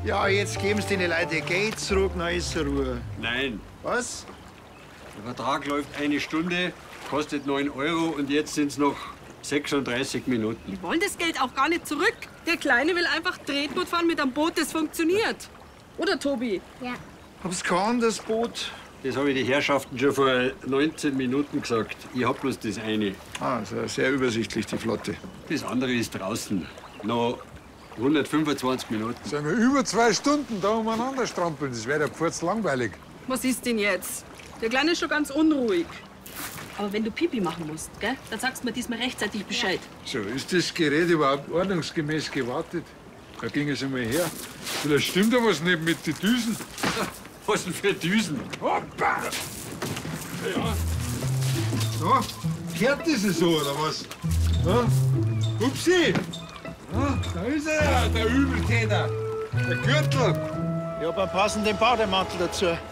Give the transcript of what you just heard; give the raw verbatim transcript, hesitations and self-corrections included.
Ja, jetzt geben Sie den Leuten Geld zurück, dann ist Ruhe. Nein, Was? der Vertrag läuft eine Stunde, kostet neun Euro und jetzt sind es noch sechsunddreißig Minuten. Wir wollen das Geld auch gar nicht zurück. Der Kleine will einfach Tretboot fahren mit einem Boot, das funktioniert. Oder, Tobi? Ja. Hab's kein anderes Boot? Das habe ich die Herrschaften schon vor neunzehn Minuten gesagt. Ich hab bloß das eine. Ah, also sehr übersichtlich, die Flotte. Das andere ist draußen. Noch hundertfünfundzwanzig Minuten. Sollen wir über zwei Stunden da umeinander strampeln? Das wäre ja kurz langweilig. Was ist denn jetzt? Der Kleine ist schon ganz unruhig. Aber wenn du Pipi machen musst, gell, dann sagst du mir diesmal rechtzeitig Bescheid. So, ist das Gerät überhaupt ordnungsgemäß gewartet? Da ging es einmal her. Vielleicht stimmt da was nicht mit den Düsen. Was denn für Düsen? Hoppa! Ja. So, kehrt das so, oder was? Ja? Upsi! Ja, da ist er ja, der Übeltäter. Der Gürtel. Ich hab einen passenden Bademantel dazu.